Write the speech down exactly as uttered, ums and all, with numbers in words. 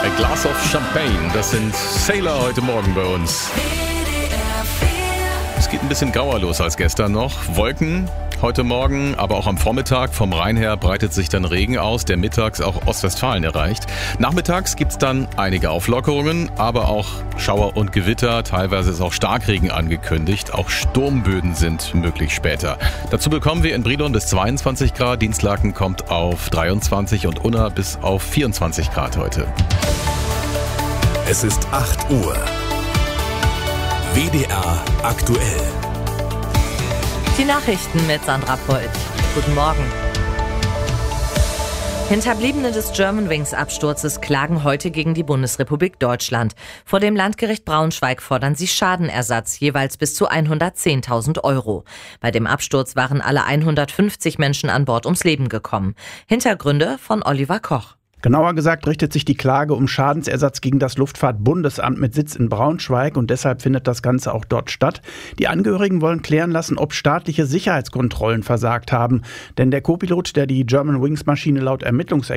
A Glass of Champagne, das sind Sailor heute Morgen bei uns. Es geht ein bisschen grauer los als gestern noch. Wolken heute Morgen, aber auch am Vormittag vom Rhein her breitet sich dann Regen aus, der mittags auch Ostwestfalen erreicht. Nachmittags gibt's dann einige Auflockerungen, aber auch Schauer und Gewitter. Teilweise ist auch Starkregen angekündigt. Auch Sturmböden sind möglich später. Dazu bekommen wir in Brilon bis zweiundzwanzig Grad. Dienstlaken kommt auf dreiundzwanzig und Unna bis auf vierundzwanzig Grad heute. Es ist acht Uhr. W D R aktuell. Die Nachrichten mit Sandra Polt. Guten Morgen. Hinterbliebene des Germanwings-Absturzes klagen heute gegen die Bundesrepublik Deutschland. Vor dem Landgericht Braunschweig fordern sie Schadenersatz, jeweils bis zu hundertzehntausend Euro. Bei dem Absturz waren alle hundertfünfzig Menschen an Bord ums Leben gekommen. Hintergründe von Oliver Koch. Genauer gesagt richtet sich die Klage um Schadensersatz gegen das Luftfahrtbundesamt mit Sitz in Braunschweig und deshalb findet das Ganze auch dort statt. Die Angehörigen wollen klären lassen, ob staatliche Sicherheitskontrollen versagt haben. Denn der Co-Pilot, der die Germanwings-Maschine laut Ermittlungsergebnissen